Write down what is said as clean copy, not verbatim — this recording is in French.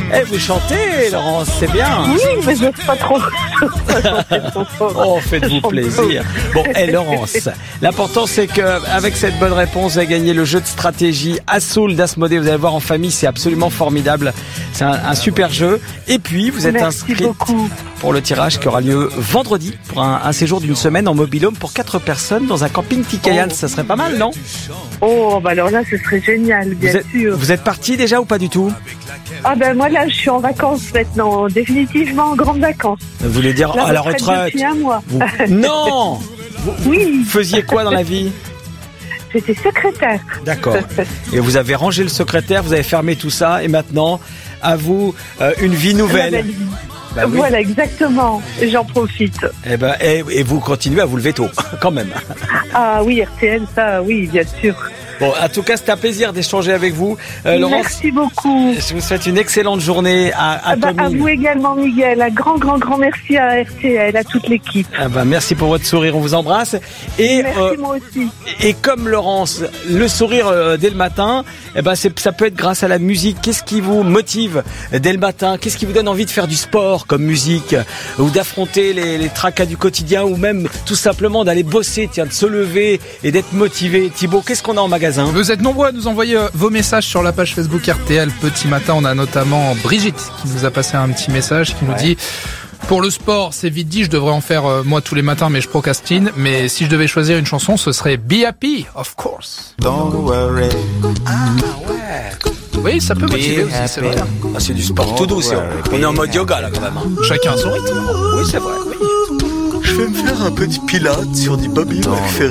Eh, vous chantez, Laurence, c'est bien. Oui, mais je ne sais pas trop. Oh, faites-vous plaisir. Bon, Laurence, l'important c'est qu'avec cette bonne réponse, vous avez gagné le jeu de stratégie Assault d'Asmodée. Vous allez voir en famille, c'est absolument formidable. C'est un super jeu. Et puis, vous êtes inscrite pour le tirage qui aura lieu vendredi pour un séjour d'une semaine en mobil-home pour 4 personnes dans un camping Tikayan. Ça serait pas mal, non? Oh, bah alors là, ce serait génial, bien sûr. Vous êtes parti déjà ou pas du tout? Ah ben moi là, je suis en vacances maintenant, définitivement en grandes vacances. Vous voulez dire à la retraite? Depuis un mois. Non. Oui. Vous faisiez quoi dans la vie? J'étais secrétaire. D'accord. Et vous avez rangé le secrétaire, vous avez fermé tout ça, et maintenant, à vous, une vie nouvelle. Bah oui. Voilà, exactement. J'en profite. Et vous continuez à vous lever tôt, quand même. Ah oui, RTL, ça, oui, bien sûr. Bon, en tout cas, c'était un plaisir d'échanger avec vous. Laurence, merci beaucoup. Je vous souhaite une excellente journée à Comines. À vous également, Miguel. Un grand merci à RTL, à toute l'équipe. Merci pour votre sourire, on vous embrasse. Et, merci, moi aussi. Et comme Laurence, le sourire dès le matin, ça peut être grâce à la musique. Qu'est-ce qui vous motive dès le matin? Qu'est-ce qui vous donne envie de faire du sport comme musique? Ou d'affronter les tracas du quotidien? Ou même tout simplement d'aller bosser, de se lever et d'être motivé? Thibaut, qu'est-ce qu'on a en magasin? Vous êtes nombreux à nous envoyer vos messages sur la page Facebook RTL Petit Matin. On a notamment Brigitte qui nous a passé un petit message qui nous dit: pour le sport, c'est vite dit, je devrais en faire moi tous les matins, mais je procrastine. Mais si je devais choisir une chanson, ce serait Be Happy, of course. Don't worry. Ah ouais. Oui, ça peut motiver aussi, c'est vrai. Ah, c'est du sport tout doux, on est en mode yoga là quand même. Chacun a son rythme. Oui, c'est vrai. Oui. Je vais me faire un petit pilates sur du Bobby McFerrin.